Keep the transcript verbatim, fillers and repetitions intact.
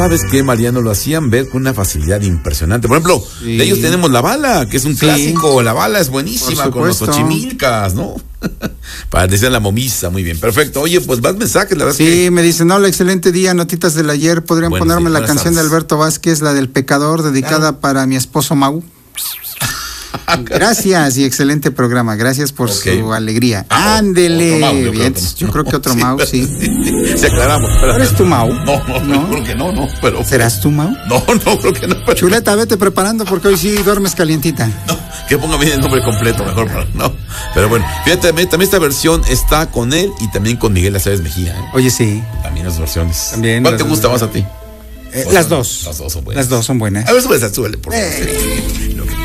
¿Sabes qué, Mariano? Lo hacían ver con una facilidad impresionante. Por ejemplo, sí. de ellos tenemos La Bala, que es un sí. clásico. La Bala es buenísima con los Xochimilcas, ¿no? Para decir la momisa, muy bien, perfecto. Oye, pues más mensajes, la verdad. Sí, que... me dicen, hola, excelente día, notitas del ayer. ¿Podrían bueno, ponerme sí, la canción tardes. de Alberto Vázquez, la del Pecador, dedicada claro. para mi esposo Mau? Gracias y excelente programa. Gracias por okay. su alegría. Ah, Ándele. Mau, yo, Bien, creo yo creo que otro sí, Mau, sí. Se aclaramos. Pero... ¿Eres tu Mau? No, no, no, creo que no, no. Pero... ¿Serás tu Mau? No, no, creo que no. Pero... Chuleta, vete preparando porque hoy sí duermes calientita. No, que ponga bien el nombre completo, mejor. No. Pero bueno, fíjate, también esta versión está con él y también con Miguel Aceves Mejía. ¿eh? Oye, sí. También las versiones. También ¿Cuál te gusta más a ti? Eh, las dos. Las dos son buenas. Las dos son buenas. A ver, súbele, súbele, por favor. Eh.